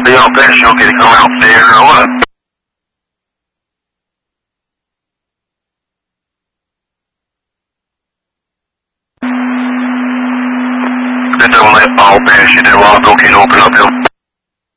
Are y'all finished? You okay to come out there or what? Just don't let all finish. You did a while ago. Can you open up, Bill?